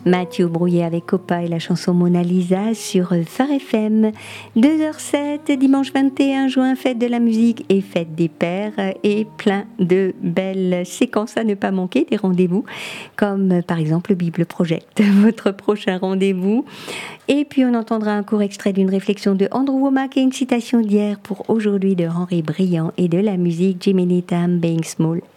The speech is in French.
Mathieu Brouillet avec Copa et la chanson Mona Lisa sur Phare FM. 2h07, dimanche 21 juin, fête de la musique et fête des pères et plein de belles séquences à ne pas manquer, des rendez-vous comme par exemple le Bible Project, votre prochain rendez-vous. Et puis on entendra un court extrait d'une réflexion de Andrew Womack et une citation d'hier pour aujourd'hui de Henri Briand et de la musique Jiminy Tam Being Small.